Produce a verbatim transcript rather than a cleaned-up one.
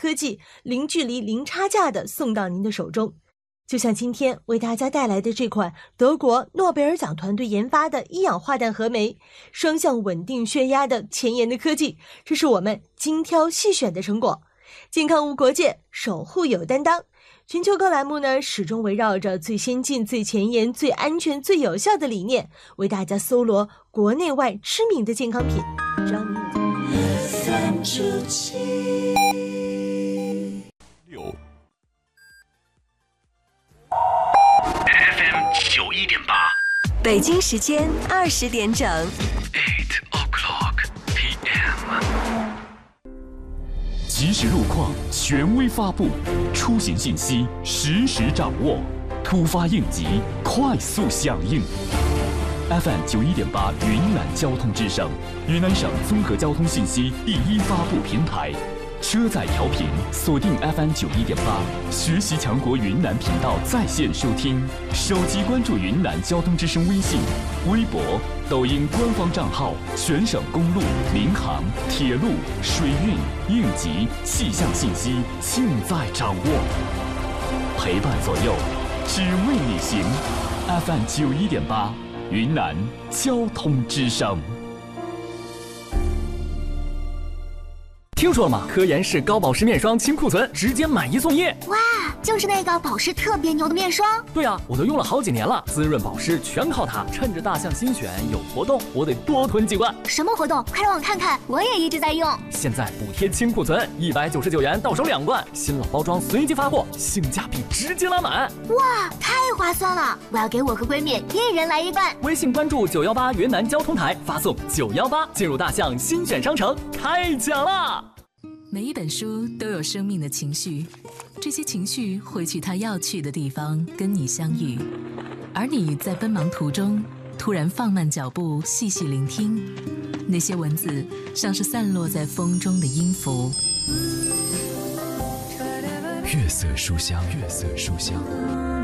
科技，零距离、零差价的送到您的手中。就像今天为大家带来的这款德国诺贝尔奖团队研发的一氧化氮合酶，双向稳定血压的前沿的科技，这是我们精挑细选的成果。健康无国界，守护有担当。全球购栏目呢，始终围绕着最先进、最前沿、最安全、最有效的理念，为大家搜罗国内外知名的健康品。只要你有六 F M 九一点八， 北京时间二十点整。 Eight o'clock P M。 即时路况，权威发布，出行信息实时掌握，突发应急，快速响应。F M 九一点八云南交通之声，云南省综合交通信息第一发布平台。车载调频锁定 F M 九一点八，学习强国云南频道在线收听，手机关注云南交通之声微信、微博、抖音官方账号，全省公路、民航、铁路、水运、应急、气象信息尽在掌握，陪伴左右，只为你行。F M 九一点八，云南交通之声。 听说了吗？科颜氏高保湿面霜清库存，直接买一送一！ 哇，就是那个保湿特别牛的面霜。 对啊，我都用了好几年了，滋润保湿全靠它。趁着大象新选有活动，我得多囤几罐。 什么活动？快让我看看，我也一直在用。 现在补贴清库存，一百九十九元到手两罐，新老包装随机发货，性价比直接拉满。 哇，太划算了！我要给我和闺蜜一人来一罐。 微信关注九幺八云南交通台，发送九幺八进入大象新选商城，开奖啦！ 每一本书都有生命的情绪，这些情绪会去它要去的地方跟你相遇，而你在奔忙途中突然放慢脚步，细细聆听，那些文字像是散落在风中的音符。 月色书香，月色书香。